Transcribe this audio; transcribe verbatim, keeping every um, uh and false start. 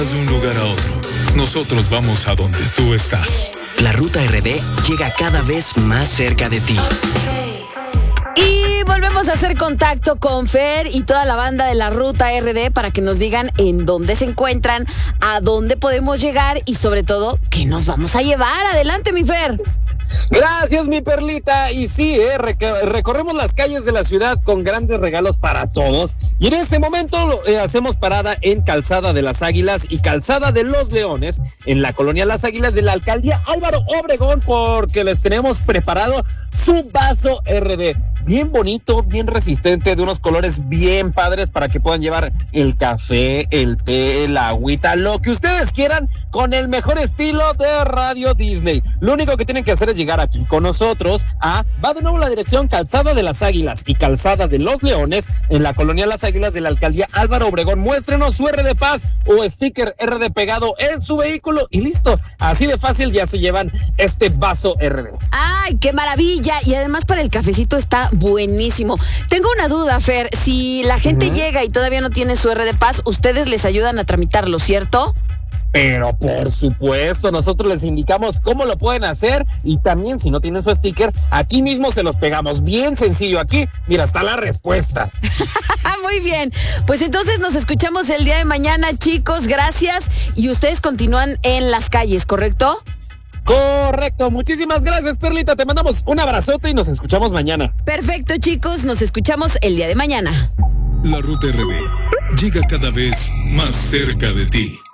De un lugar a otro, nosotros vamos a donde tú estás. La Ruta R D llega cada vez más cerca de ti. Y volvemos a hacer contacto con Fer y toda la banda de la Ruta R D para que nos digan en dónde se encuentran, a dónde podemos llegar y sobre todo, qué nos vamos a llevar. Adelante, mi Fer. Gracias, mi Perlita. Y sí, eh, rec- recorremos las calles de la ciudad con grandes regalos para todos. Y en este momento eh, hacemos parada en Calzada de las Águilas y Calzada de los Leones, en la colonia Las Águilas de la alcaldía Álvaro Obregón, porque les tenemos preparado su vaso R D. Bien bonito, bien resistente, de unos colores bien padres para que puedan llevar el café, el té, la agüita, lo que ustedes quieran, con el mejor estilo de Radio Disney. Lo único que tienen que hacer es llegar aquí con nosotros a, va de nuevo la dirección Calzada de las Águilas y Calzada de los Leones, en la colonia Las Águilas de la alcaldía Álvaro Obregón. Muéstrenos su R D Paz o sticker R D pegado en su vehículo y listo. Así de fácil ya se llevan este vaso R D. ¡Ay, qué maravilla! Y además para el cafecito está buenísimo. Tengo una duda, Fer. Si la gente uh-huh. llega y todavía no tiene su R D Paz, ustedes les ayudan a tramitarlo, ¿cierto? Pero por supuesto, nosotros les indicamos cómo lo pueden hacer y también si no tienen su sticker, aquí mismo se los pegamos. Bien sencillo, aquí, mira, está la respuesta. Muy bien, pues entonces nos escuchamos el día de mañana, chicos, gracias. Y ustedes continúan en las calles, ¿correcto? Correcto, muchísimas gracias, Perlita, te mandamos un abrazote y nos escuchamos mañana. Perfecto, chicos, nos escuchamos el día de mañana. La Ruta R D llega cada vez más cerca de ti.